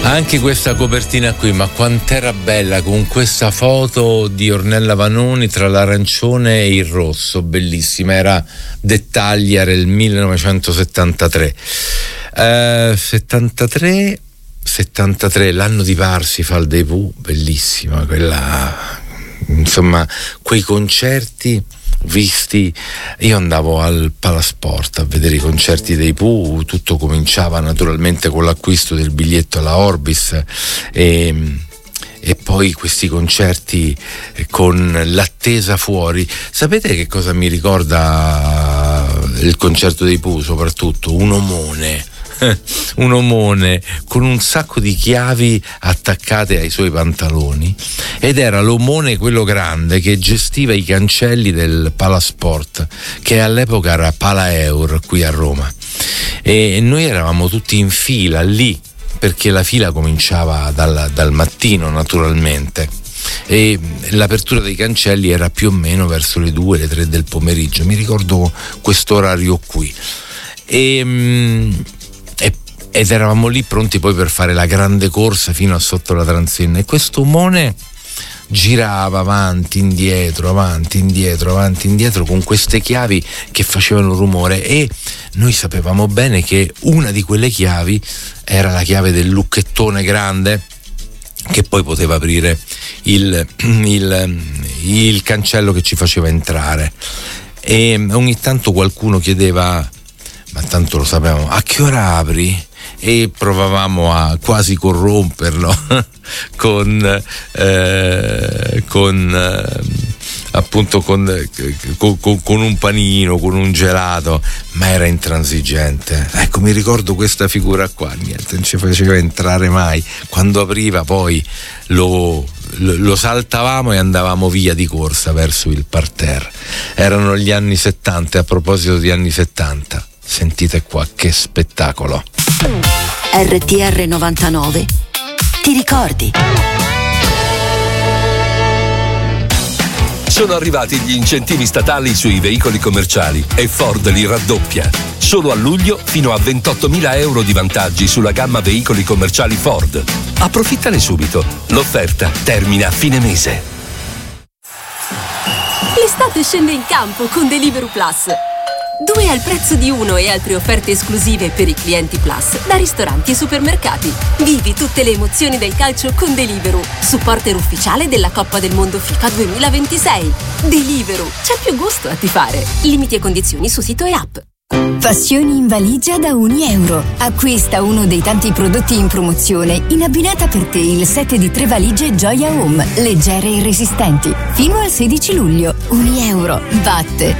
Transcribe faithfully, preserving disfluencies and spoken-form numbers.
Anche questa copertina qui, ma quant'era bella, con questa foto di Ornella Vanoni tra l'arancione e il rosso, bellissima. Era Dettagli, era il millenovecentosettantatré. Uh, settantatré settantatré, l'anno di Parsifal dei Pooh, bellissima quella, insomma, quei concerti visti. Io andavo al Palasport a vedere i concerti dei Pooh, tutto cominciava naturalmente con l'acquisto del biglietto alla Orbis e, e poi questi concerti con l'attesa fuori. Sapete che cosa mi ricorda il concerto dei Pooh? Soprattutto un omone un omone con un sacco di chiavi attaccate ai suoi pantaloni, ed era l'omone quello grande che gestiva i cancelli del Palasport, che all'epoca era Palaeur qui a Roma, e noi eravamo tutti in fila lì perché la fila cominciava dal, dal mattino naturalmente, e l'apertura dei cancelli era più o meno verso le due, le tre del pomeriggio, mi ricordo quest'orario qui, e ed eravamo lì pronti poi per fare la grande corsa fino a sotto la transenna, e questo omone girava avanti, indietro, avanti, indietro, avanti, indietro con queste chiavi che facevano rumore, e noi sapevamo bene che una di quelle chiavi era la chiave del lucchettone grande che poi poteva aprire il, il, il cancello che ci faceva entrare, e ogni tanto qualcuno chiedeva: ma tanto lo sapevamo, a che ora apri? E provavamo a quasi corromperlo con eh, con eh, appunto con, con, con un panino, con un gelato, ma era intransigente. Ecco, mi ricordo questa figura qua, niente, non ci faceva entrare mai. Quando apriva poi lo, lo, lo saltavamo e andavamo via di corsa verso il parterre. Erano gli anni settanta, e a proposito di anni settanta, sentite qua che spettacolo. R T R novantanove, ti ricordi? Sono arrivati gli incentivi statali sui veicoli commerciali e Ford li raddoppia. Solo a luglio fino a ventottomila euro di vantaggi sulla gamma veicoli commerciali Ford. Approfittane subito. L'offerta termina a fine mese. L'estate scende in campo con Deliveroo Plus. Due al prezzo di uno e altre offerte esclusive per i clienti Plus da ristoranti e supermercati. Vivi tutte le emozioni del calcio con Deliveroo, supporter ufficiale della Coppa del Mondo FIFA duemilaventisei. Deliveroo, c'è più gusto a tifare. Limiti e condizioni su sito e app. Passioni in valigia da un euro. Acquista uno dei tanti prodotti in promozione in abbinata per te il set di tre valigie Gioia Home, leggere e resistenti. Fino al sedici luglio. Un euro. Batte